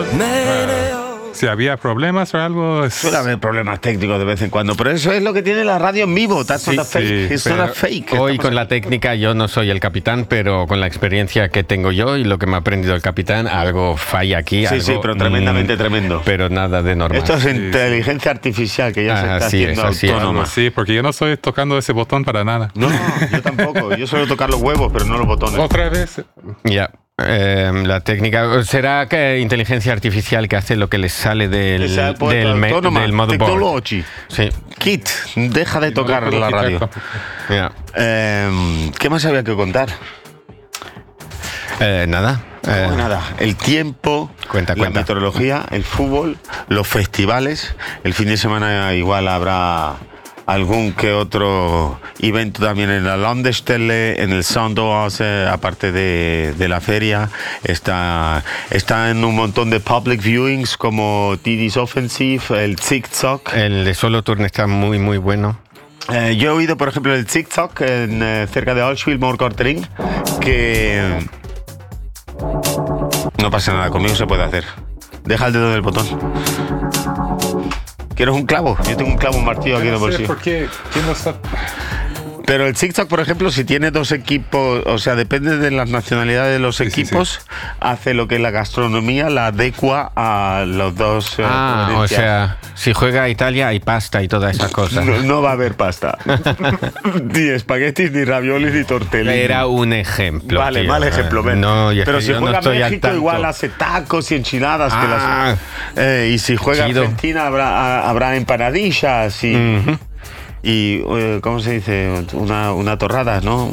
Si había problemas o algo... Suele haber problemas técnicos de vez en cuando, pero eso es lo que tiene la radio en vivo. That's not a fake. It's not a fake. Hoy con la técnica yo no soy el capitán, pero con la experiencia que tengo yo y lo que me ha aprendido el capitán, algo falla aquí. Sí, algo, pero tremendamente tremendo. Pero nada de normal. Esto es inteligencia artificial que ya se está haciendo autónoma. Sí, porque yo no estoy tocando ese botón para nada. No, yo tampoco. Yo suelo tocar los huevos, pero no los botones. ¿Otra vez? Ya. La técnica será que inteligencia artificial que hace lo que les sale del motherboard. Technology. Sí. Kit, deja de tocar la radio. Yeah. ¿Qué más había que contar? Nada. Nada. El tiempo, Cuenta. meteorología, el fútbol, los festivales. El fin de semana igual habrá algún que otro evento también en la Landestelle, en el Sandoz, aparte de la feria. Está en un montón de public viewings como Diddy's Offensive, el TikTok. El de Solothurn está muy, muy bueno. Yo he oído, por ejemplo, el TikTok cerca de Auschwitz-Morkortering, que no pasa nada, conmigo se puede hacer. Deja el dedo del botón. ¿Quieres un clavo? Yo tengo un clavo, un martillo aquí en el bolsillo. ¿Por qué? ¿Quién no está? Pero el TikTok, por ejemplo, si tiene dos equipos, o sea, depende de las nacionalidades de los equipos, hace lo que es la gastronomía, la adecua a los dos. O sea, si juega Italia hay pasta y todas esas cosas. No va a haber pasta. Ni espaguetis, ni raviolis, ni tortellini. Era un ejemplo. Vale, tío. mal ejemplo. No, pero si juega no México, igual hace tacos y enchiladas. Y si juega Argentina, habrá empanadillas y... Y, ¿cómo se dice? Una torrada, ¿no?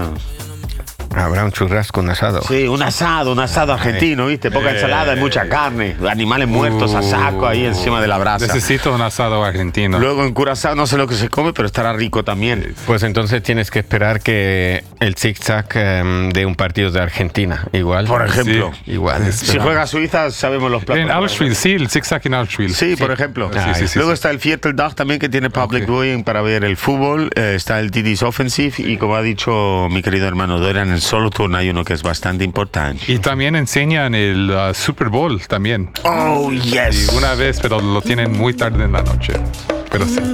Habrá un churrasco, un asado. Sí, un asado argentino, ¿viste? Poca ensalada y mucha carne. Animales muertos a saco ahí encima de la brasa. Necesito un asado argentino. Luego en Curazao no sé lo que se come, pero estará rico también. Pues entonces tienes que esperar que el zig-zag de un partido de Argentina, igual. Por ejemplo. Sí, igual. Si juega Suiza, sabemos los platos. En Auschwitz, sí, el zig-zag en Auschwitz. Sí, por ejemplo. Sí. Luego está el Vierteldag también, que tiene public viewing para ver el fútbol. Está el Diddy's Offensive y, como ha dicho mi querido hermano Dorian, en Solothurn hay uno que es bastante importante. Y también enseñan el Super Bowl también. Oh, yes. Y una vez, pero lo tienen muy tarde en la noche. Pero sí.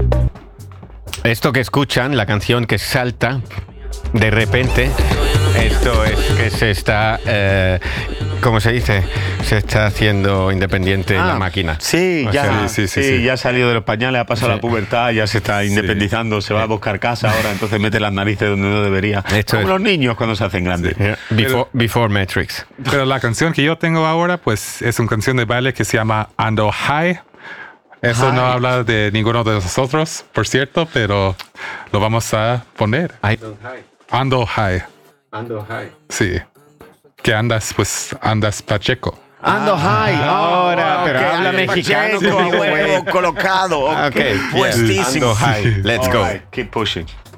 Esto que escuchan, la canción que salta de repente, esto es que se está, ¿cómo se dice? Se está haciendo independiente la máquina. Sí, ya, sí. Ya ha salido de los pañales, ha pasado la pubertad, ya se está independizando, se va a buscar casa ahora, entonces mete las narices donde no debería. Como los niños cuando se hacen grandes. Before Matrix. Pero la canción que yo tengo ahora, pues es una canción de baile que se llama Ando High. Eso no habla de ninguno de nosotros, por cierto, pero lo vamos a poner. Ando High. Ando High. Sí. Que andas Pacheco. Ando high. Ahora, pero habla mexicano. Pacheco, a huevo colocado. Okay. Puestísimo. Ando high. Let's go. Keep pushing.